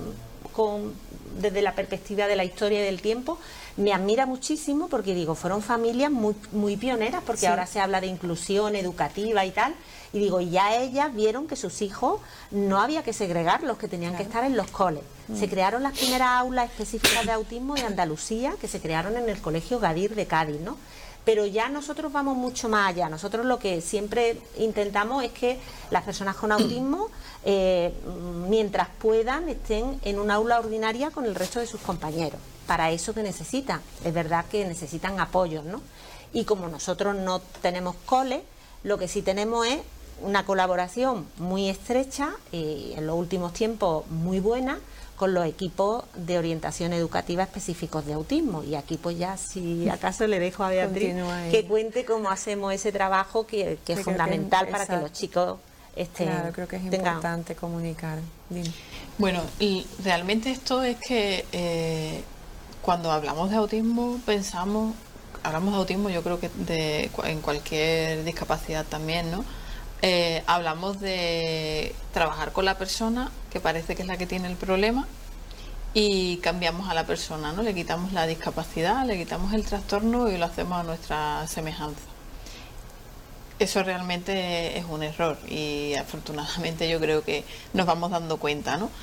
desde la perspectiva de la historia y del tiempo, me admira muchísimo, porque digo, fueron familias muy, muy pioneras, porque sí, ahora se habla de inclusión educativa y tal, y digo, y ya ellas vieron que sus hijos no había que segregarlos, que tenían que estar en los coles. Se crearon las primeras aulas específicas de autismo de Andalucía, que se crearon en el Colegio Gadir de Cádiz, ¿no? Pero ya nosotros vamos mucho más allá. Nosotros lo que siempre intentamos es que las personas con autismo, mientras puedan, estén en un aula ordinaria con el resto de sus compañeros. Para eso que necesitan. Es verdad que necesitan apoyos, ¿no? Y como nosotros no tenemos cole, lo que sí tenemos es una colaboración muy estrecha y en los últimos tiempos muy buena con los equipos de orientación educativa específicos de autismo. Y aquí pues ya, si acaso, le dejo a Beatriz que cuente cómo hacemos ese trabajo que es fundamental para que los chicos estén... Claro, creo que es importante comunicar. Dime. Bueno, y realmente esto es que cuando hablamos de autismo hablamos de autismo, yo creo que en cualquier discapacidad también, ¿no? Hablamos de trabajar con la persona, que parece que es la que tiene el problema, y cambiamos a la persona, ¿no? Le quitamos la discapacidad, le quitamos el trastorno y lo hacemos a nuestra semejanza. Eso realmente es un error y afortunadamente yo creo que nos vamos dando cuenta, ¿no?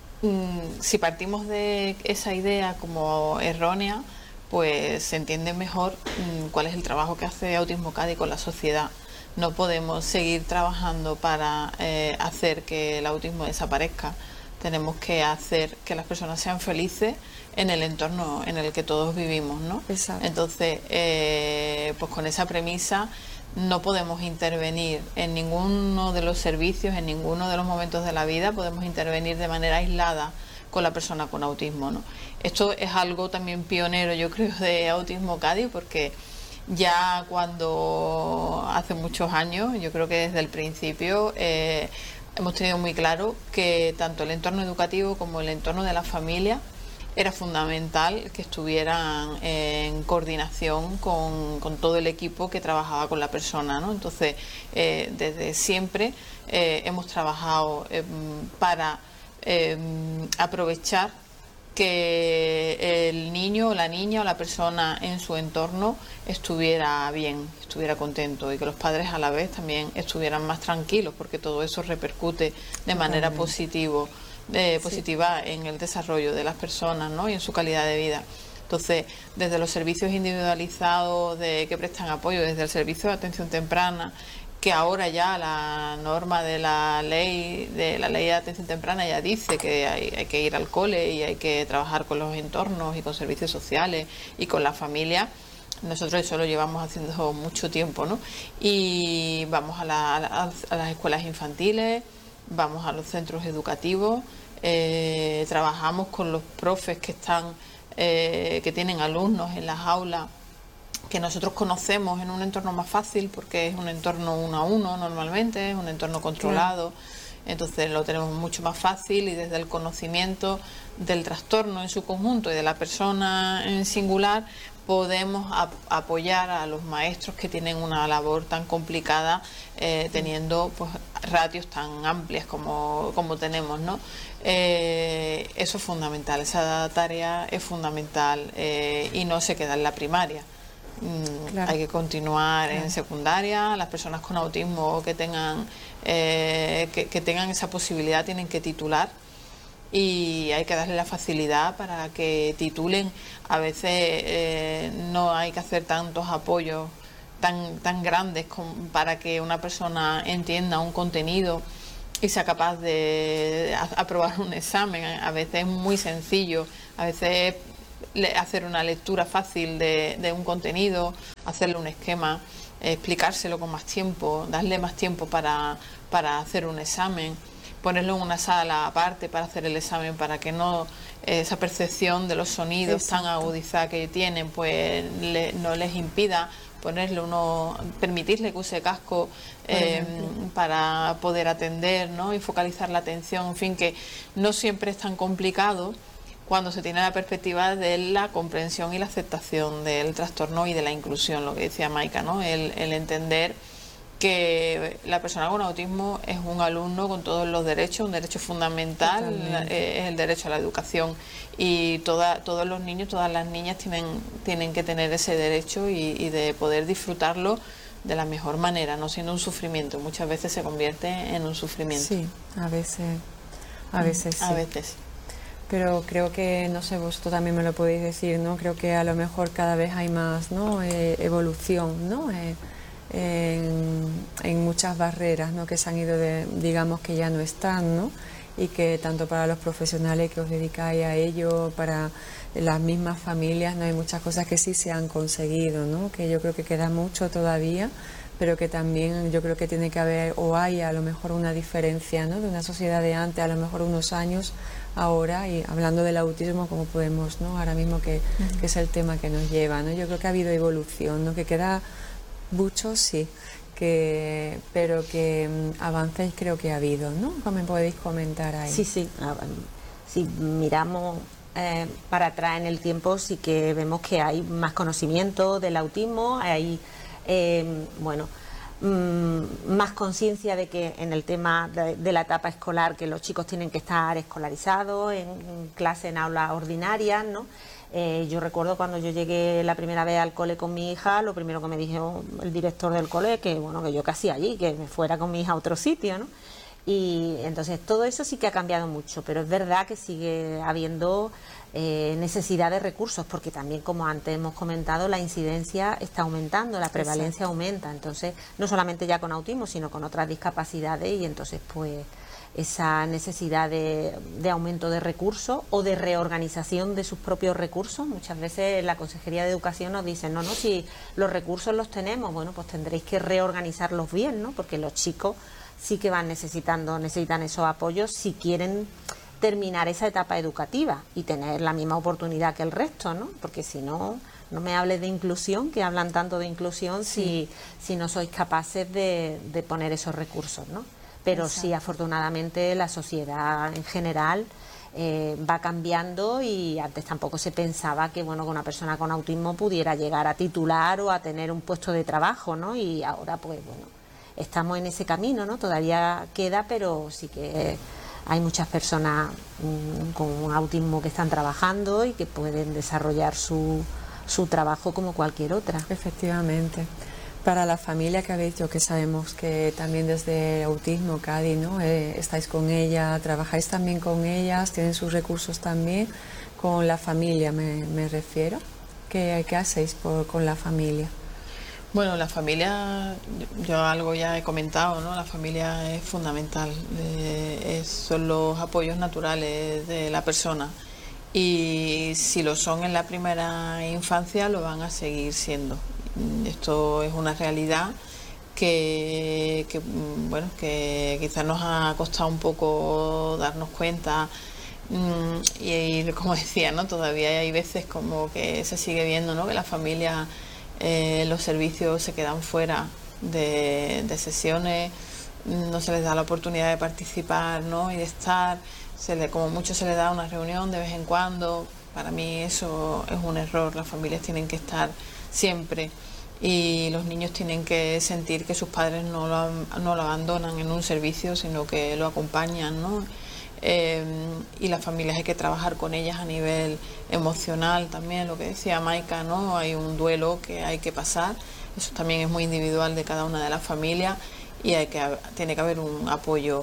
Si partimos de esa idea como errónea, pues se entiende mejor cuál es el trabajo que hace Autismo Cádiz con la sociedad. No podemos seguir trabajando para hacer que el autismo desaparezca. Tenemos que hacer que las personas sean felices en el entorno en el que todos vivimos, ¿no? Exacto. Entonces, pues con esa premisa no podemos intervenir en ninguno de los servicios, en ninguno de los momentos de la vida, podemos intervenir de manera aislada con la persona con autismo, ¿no? Esto es algo también pionero, yo creo, de Autismo Cádiz, porque ya cuando hace muchos años, yo creo que desde el principio, hemos tenido muy claro que tanto el entorno educativo como el entorno de la familia era fundamental que estuvieran en coordinación con todo el equipo que trabajaba con la persona, ¿no? Entonces, desde siempre hemos trabajado para aprovechar que el niño o la niña o la persona en su entorno estuviera bien, estuviera contento, y que los padres a la vez también estuvieran más tranquilos, porque todo eso repercute de manera positiva en el desarrollo de las personas, ¿no? Y en su calidad de vida. Entonces, desde los servicios individualizados que prestan apoyo, desde el servicio de atención temprana, que ahora ya la norma de la ley de atención temprana ya dice que hay que ir al cole y hay que trabajar con los entornos y con servicios sociales y con la familia. Nosotros eso lo llevamos haciendo mucho tiempo, ¿no? Y vamos a las escuelas infantiles, vamos a los centros educativos, trabajamos con los profes que tienen alumnos en las aulas, que nosotros conocemos en un entorno más fácil, porque es un entorno 1 a 1 normalmente, es un entorno controlado. Entonces lo tenemos mucho más fácil, y desde el conocimiento del trastorno en su conjunto y de la persona en singular podemos apoyar a los maestros que tienen una labor tan complicada, teniendo pues ratios tan amplias como tenemos, ¿no? Eso es fundamental, esa tarea es fundamental, y no se queda en la primaria. Claro. Hay que continuar en secundaria. Las personas con autismo que tengan esa posibilidad tienen que titular, y hay que darle la facilidad para que titulen. A veces no hay que hacer tantos apoyos tan grandes para que una persona entienda un contenido y sea capaz de aprobar un examen. A veces es muy sencillo, a veces hacer una lectura fácil de un contenido, hacerle un esquema, explicárselo con más tiempo, darle más tiempo para hacer un examen, ponerlo en una sala aparte para hacer el examen, para que no esa percepción de los sonidos tan agudizada que tienen pues no les impida ponerle permitirle que use casco para poder atender, ¿no? Y focalizar la atención, en fin, que no siempre es tan complicado cuando se tiene la perspectiva de la comprensión y la aceptación del trastorno y de la inclusión, lo que decía Maika, ¿no? El entender que la persona con autismo es un alumno con todos los derechos, un derecho fundamental, es el derecho a la educación, y todos los niños, todas las niñas tienen que tener ese derecho y de poder disfrutarlo de la mejor manera, no siendo un sufrimiento. Muchas veces se convierte en un sufrimiento. Sí, a veces sí. A veces. Pero creo que, no sé, vosotros también me lo podéis decir, ¿no? Creo que a lo mejor cada vez hay más, ¿no? Evolución, ¿no? En muchas barreras, ¿no? Que se han ido, digamos que ya no están, ¿no? Y que tanto para los profesionales que os dedicáis a ello, para las mismas familias, ¿no? Hay muchas cosas que sí se han conseguido, ¿no? Que yo creo que queda mucho todavía, pero que también yo creo que tiene que haber, o hay a lo mejor una diferencia, ¿no? De una sociedad de antes, a lo mejor unos años ahora, y hablando del autismo como podemos, ¿no? Ahora mismo que es el tema que nos lleva, ¿no? Yo creo que ha habido evolución, ¿no? Que queda mucho, sí, pero que avances creo que ha habido, ¿no? ¿Cómo me podéis comentar ahí? Sí, sí. Si miramos para atrás en el tiempo, sí que vemos que hay más conocimiento del autismo, hay, más conciencia de que en el tema de la etapa escolar, que los chicos tienen que estar escolarizados en clase, en aulas ordinarias, ¿no? Yo recuerdo cuando yo llegué la primera vez al cole con mi hija, lo primero que me dijo el director del cole, que yo qué hacía allí, que me fuera con mi hija a otro sitio, ¿no? Y entonces todo eso sí que ha cambiado mucho, pero es verdad que sigue habiendo necesidad de recursos, porque también, como antes hemos comentado, la incidencia está aumentando, la prevalencia aumenta, entonces no solamente ya con autismo, sino con otras discapacidades, y entonces pues esa necesidad de aumento de recursos o de reorganización de sus propios recursos. Muchas veces la Consejería de Educación nos dice, no, si los recursos los tenemos, bueno, pues tendréis que reorganizarlos bien, ¿no? Porque los chicos sí que necesitan esos apoyos si quieren terminar esa etapa educativa y tener la misma oportunidad que el resto, ¿no? Porque si no, no me hables de inclusión, que hablan tanto de inclusión, si no sois capaces de poner esos recursos, ¿no? Pero sí, afortunadamente, la sociedad en general va cambiando, y antes tampoco se pensaba que una persona con autismo pudiera llegar a titular o a tener un puesto de trabajo, ¿no? Y ahora pues estamos en ese camino, ¿no? Todavía queda, pero sí que hay muchas personas con autismo que están trabajando y que pueden desarrollar su trabajo como cualquier otra. Efectivamente. Para la familia que habéis dicho, que sabemos que también desde Autismo Cádiz, ¿no? Estáis con ella, trabajáis también con ellas, tienen sus recursos también, con la familia me refiero. ¿Qué hacéis con la familia? Bueno, la familia, yo algo ya he comentado, ¿no? La familia es fundamental, son los apoyos naturales de la persona, y si lo son en la primera infancia, lo van a seguir siendo. Esto es una realidad que quizás nos ha costado un poco darnos cuenta, y como decía, ¿no? Todavía hay veces como que se sigue viendo, ¿no? Que la familia, los servicios se quedan fuera de sesiones, no se les da la oportunidad de participar, ¿no? Y de estar, como mucho se les da una reunión de vez en cuando. Para mí eso es un error. Las familias tienen que estar siempre, y los niños tienen que sentir que sus padres no lo abandonan en un servicio, sino que lo acompañan, ¿no? Y las familias hay que trabajar con ellas a nivel emocional también, lo que decía Maika, ¿no? Hay un duelo que hay que pasar, eso también es muy individual de cada una de las familias, y tiene que haber un apoyo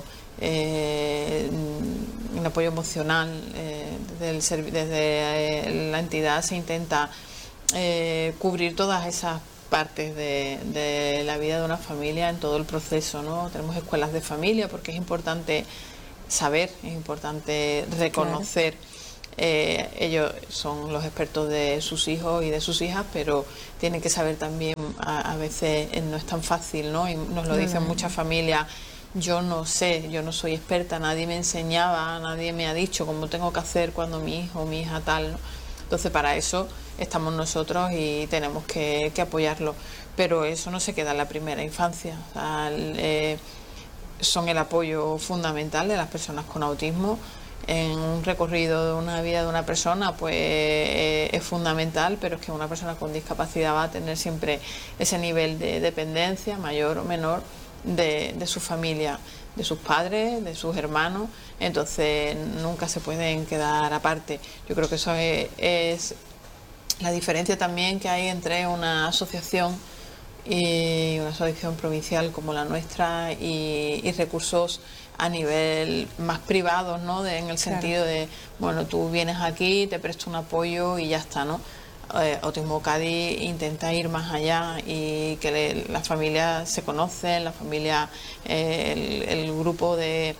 emocional. Desde la entidad se intenta cubrir todas esas partes de la vida de una familia en todo el proceso, ¿no? Tenemos escuelas de familia porque es importante saber, es importante reconocer. Claro. Ellos son los expertos de sus hijos y de sus hijas, pero tienen que saber también, a veces no es tan fácil, ¿no? Y nos lo dicen muchas familias. Yo no sé, yo no soy experta, nadie me enseñaba, nadie me ha dicho cómo tengo que hacer cuando mi hijo o mi hija tal, ¿no? Entonces para eso estamos nosotros y tenemos que apoyarlo, pero eso no se queda en la primera infancia. O sea, son el apoyo fundamental de las personas con autismo. En un recorrido de una vida de una persona pues es fundamental, pero es que una persona con discapacidad va a tener siempre ese nivel de dependencia, mayor o menor, de su familia, de sus padres, de sus hermanos. Entonces nunca se pueden quedar aparte. Yo creo que eso es la diferencia también que hay entre una asociación y una asociación provincial como la nuestra y recursos a nivel más privado, ¿no? En el sentido de, bueno, tú vienes aquí, te presto un apoyo y ya está, ¿no? Autismo Cádiz intenta ir más allá y que las familias se conocen, la familia, el grupo de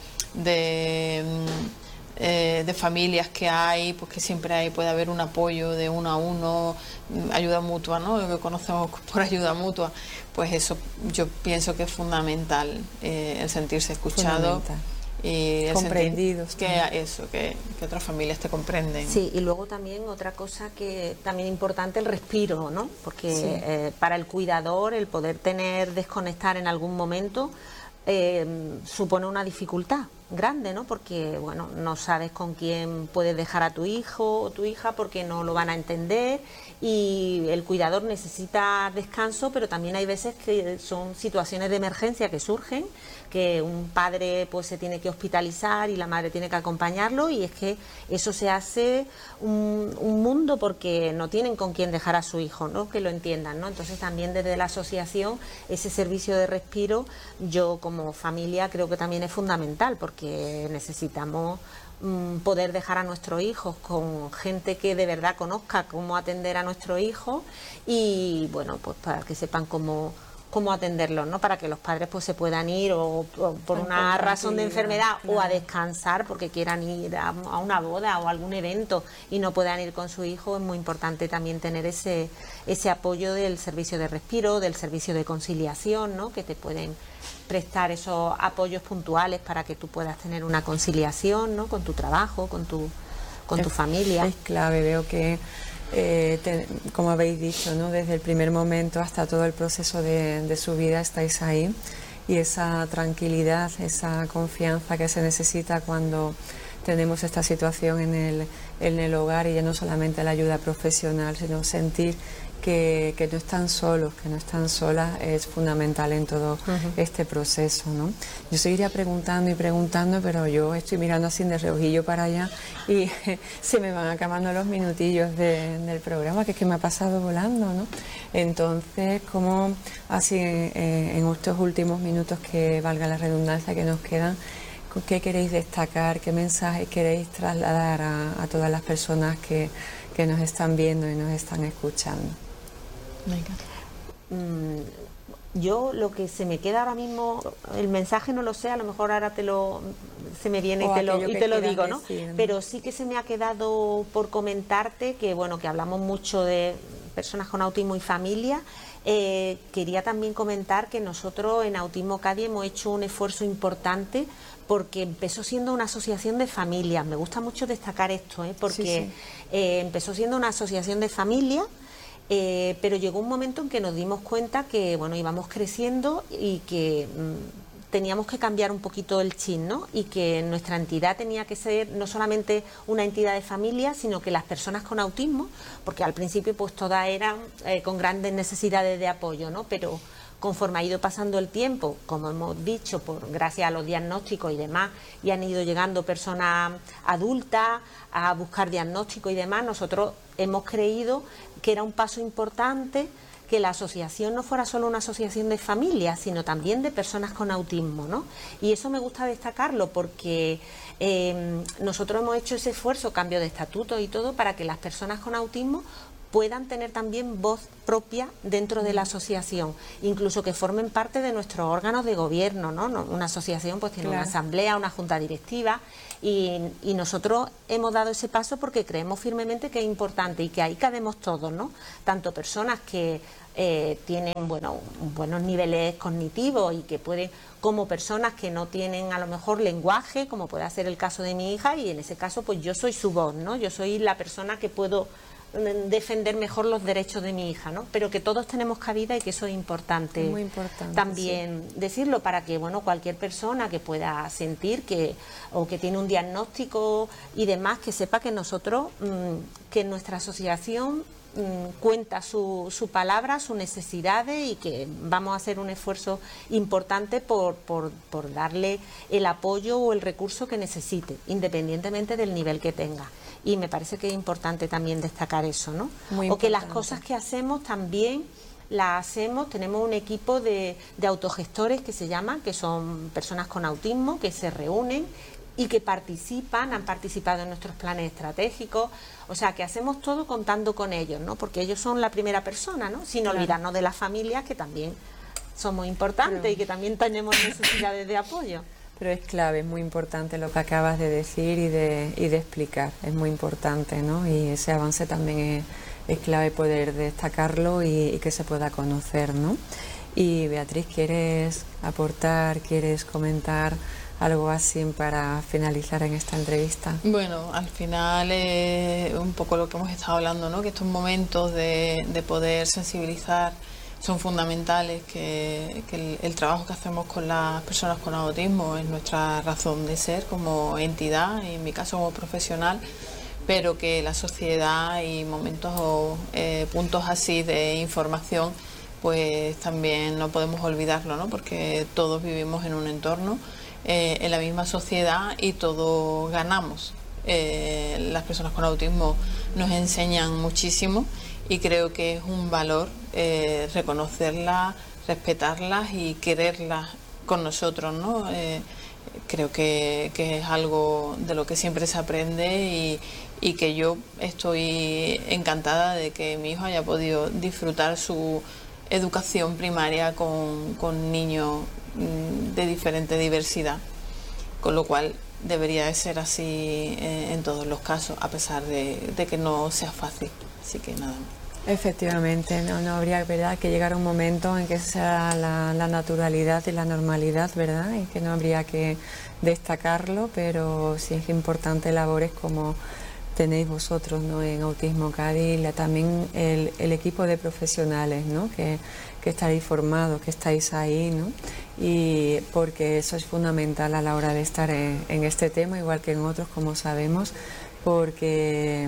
familias que hay, pues que siempre puede haber un apoyo de uno a uno, ayuda mutua, ¿no? Lo que conocemos por ayuda mutua, pues eso yo pienso que es fundamental, el sentirse escuchado y comprendidos, que otras familias te comprenden. Sí, y luego también otra cosa que también importante, el respiro, ¿no? Porque para el cuidador el poder desconectar en algún momento supone una dificultad grande, ¿no? Porque, bueno, no sabes con quién puedes dejar a tu hijo o tu hija porque no lo van a entender y el cuidador necesita descanso, pero también hay veces que son situaciones de emergencia que surgen, que un padre pues se tiene que hospitalizar y la madre tiene que acompañarlo y es que eso se hace un mundo porque no tienen con quién dejar a su hijo, ¿no? Que lo entiendan, ¿no? Entonces también desde la asociación ese servicio de respiro yo como familia creo que también es fundamental porque necesitamos poder dejar a nuestros hijos con gente que de verdad conozca cómo atender a nuestro hijo y bueno, pues para que sepan cómo atenderlos, ¿no? Para que los padres pues se puedan ir o por una razón de enfermedad o a descansar porque quieran ir a una boda o algún evento y no puedan ir con su hijo. Es muy importante también tener ese apoyo del servicio de respiro, del servicio de conciliación, ¿no? Que te pueden prestar esos apoyos puntuales para que tú puedas tener una conciliación, ¿no? Con tu trabajo, con tu familia. Es clave, veo que como habéis dicho, ¿no? Desde el primer momento hasta todo el proceso de su vida estáis ahí y esa tranquilidad, esa confianza que se necesita cuando tenemos esta situación en el hogar y ya no solamente la ayuda profesional, sino sentir que no están solos, que no están solas, es fundamental en todo este proceso, ¿no? Yo seguiría preguntando y preguntando, pero yo estoy mirando así de reojillo para allá y se me van acabando los minutillos del programa, que es que me ha pasado volando, ¿no? Entonces, ¿cómo así en estos últimos minutos, que valga la redundancia, que nos quedan, qué queréis destacar, qué mensaje queréis trasladar a todas las personas que nos están viendo y nos están escuchando? Yo lo que se me queda ahora mismo, el mensaje no lo sé, a lo mejor ahora se me viene y te lo digo, ¿no? Decir, ¿no? Pero sí que se me ha quedado por comentarte que, bueno, que hablamos mucho de personas con autismo y familia. Quería también comentar que nosotros en Autismo Cádiz hemos hecho un esfuerzo importante porque empezó siendo una asociación de familias. Me gusta mucho destacar esto, porque empezó siendo una asociación de familias. Pero llegó un momento en que nos dimos cuenta que, bueno, íbamos creciendo y que teníamos que cambiar un poquito el chip, ¿no? Y que nuestra entidad tenía que ser no solamente una entidad de familia, sino que las personas con autismo, porque al principio pues todas eran con grandes necesidades de apoyo, ¿no? Pero conforme ha ido pasando el tiempo, como hemos dicho, gracias a los diagnósticos y demás, y han ido llegando personas adultas a buscar diagnósticos y demás, nosotros hemos creído que era un paso importante que la asociación no fuera solo una asociación de familias, sino también de personas con autismo, ¿no? Y eso me gusta destacarlo porque nosotros hemos hecho ese esfuerzo, cambio de estatuto y todo, para que las personas con autismo puedan tener también voz propia dentro de la asociación, incluso que formen parte de nuestros órganos de gobierno, ¿no? Una asociación pues tiene una asamblea, una junta directiva, y nosotros hemos dado ese paso porque creemos firmemente que es importante y que ahí cabemos todos, ¿no? Tanto personas que tienen buenos niveles cognitivos y que pueden, como personas que no tienen a lo mejor lenguaje, como puede ser el caso de mi hija, y en ese caso pues yo soy su voz, ¿no? Yo soy la persona que puedo defender mejor los derechos de mi hija, ¿no? Pero que todos tenemos cabida y que eso es importante, muy importante también decirlo, para que cualquier persona que pueda sentir o que tiene un diagnóstico y demás, que sepa que nosotros, que nuestra asociación cuenta su palabra, sus necesidades, y que vamos a hacer un esfuerzo importante por darle el apoyo o el recurso que necesite, independientemente del nivel que tenga. Y me parece que es importante también destacar eso, ¿no? O que las cosas que hacemos también las hacemos, tenemos un equipo de autogestores que se llaman, que son personas con autismo, que se reúnen y que han participado en nuestros planes estratégicos, o sea, que hacemos todo contando con ellos, ¿no? Porque ellos son la primera persona, ¿no? Sin olvidarnos de las familias, que también somos importantes y que también tenemos necesidades de apoyo. Pero es clave, es muy importante lo que acabas de decir y de explicar, es muy importante, ¿no? Y ese avance también es clave poder destacarlo y que se pueda conocer, ¿no? Y Beatriz, ¿quieres aportar, quieres comentar algo así para finalizar en esta entrevista? Bueno, al final un poco lo que hemos estado hablando, ¿no? Que estos momentos de poder sensibilizar son fundamentales, que el trabajo que hacemos con las personas con autismo es nuestra razón de ser como entidad, y en mi caso como profesional, pero que la sociedad y momentos o puntos así de información, pues también no podemos olvidarlo, ¿no? Porque todos vivimos en un entorno, en la misma sociedad, y todos ganamos. Las personas con autismo nos enseñan muchísimo, y creo que es un valor reconocerlas, respetarlas y quererlas con nosotros, ¿no? Creo que es algo de lo que siempre se aprende, y que yo estoy encantada de que mi hijo haya podido disfrutar su educación primaria con niños de diferente diversidad, con lo cual debería de ser así en todos los casos, a pesar de que no sea fácil. Así que nada. Efectivamente, no habría, ¿verdad?, que llegar a un momento en que sea la naturalidad y la normalidad, ¿verdad?, y que no habría que destacarlo, pero sí es importante labores como tenéis vosotros, ¿no?, en Autismo Cádiz, también el equipo de profesionales, ¿no?, que estaréis formados, que estáis ahí, ¿no?, y porque eso es fundamental a la hora de estar en este tema, igual que en otros, como sabemos, porque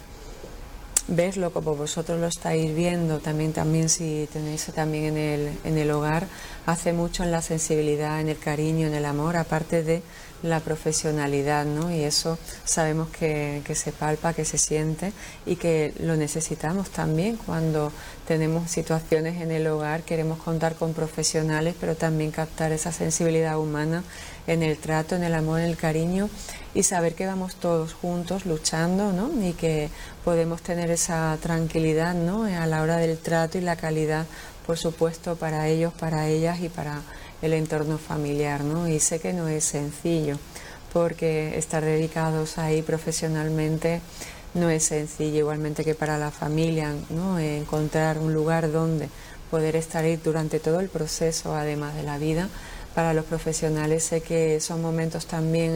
verlo como vosotros lo estáis viendo, también si tenéis también en el hogar, hace mucho en la sensibilidad, en el cariño, en el amor, aparte de la profesionalidad, ¿no? Y eso sabemos que se palpa, que se siente, y que lo necesitamos también cuando tenemos situaciones en el hogar. Queremos contar con profesionales, pero también captar esa sensibilidad humana en el trato, en el amor, en el cariño, y saber que vamos todos juntos luchando, ¿no?, y que podemos tener esa tranquilidad, ¿no?, a la hora del trato, y la calidad, por supuesto, para ellos, para ellas y para el entorno familiar, ¿no? Y sé que no es sencillo, porque estar dedicados ahí profesionalmente no es sencillo, igualmente que para la familia, ¿no?, encontrar un lugar donde poder estar ahí durante todo el proceso, además de la vida. Para los profesionales sé que son momentos también,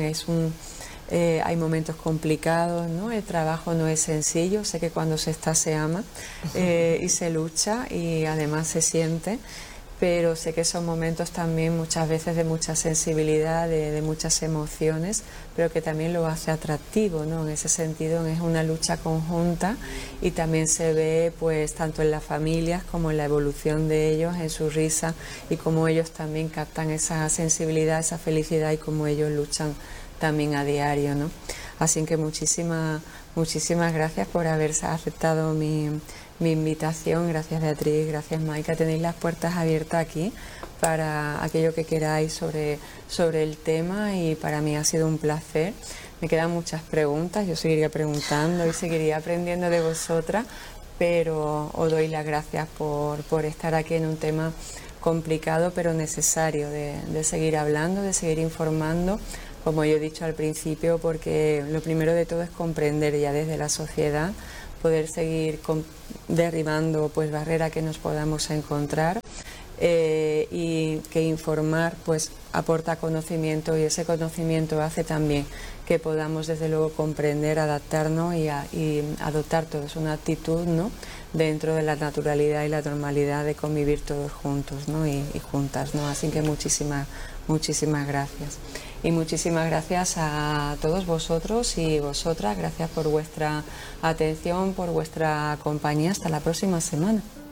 hay momentos complicados, ¿no? El trabajo no es sencillo, sé que cuando se está se ama y se lucha, y además se siente, pero sé que son momentos también muchas veces de mucha sensibilidad, de muchas emociones, pero que también lo hace atractivo, ¿no? En ese sentido es una lucha conjunta, y también se ve pues tanto en las familias como en la evolución de ellos, en su risa, y cómo ellos también captan esa sensibilidad, esa felicidad, y cómo ellos luchan también a diario, ¿no? Así que muchísimas gracias por haber aceptado mi invitación. Gracias, Beatriz, gracias, Maika. Tenéis las puertas abiertas aquí para aquello que queráis sobre el tema, y para mí ha sido un placer. Me quedan muchas preguntas, yo seguiría preguntando y seguiría aprendiendo de vosotras, pero os doy las gracias por estar aquí en un tema complicado pero necesario de seguir hablando, de seguir informando, como yo he dicho al principio, porque lo primero de todo es comprender ya desde la sociedad, poder seguir derribando pues barreras que nos podamos encontrar, y que informar pues aporta conocimiento, y ese conocimiento hace también que podamos desde luego comprender, adaptarnos y adoptar todos una actitud, ¿no?, dentro de la naturalidad y la normalidad de convivir todos juntos, ¿no?, y juntas, ¿no? Así que muchísimas gracias. Y muchísimas gracias a todos vosotros y vosotras. Gracias por vuestra atención, por vuestra compañía. Hasta la próxima semana.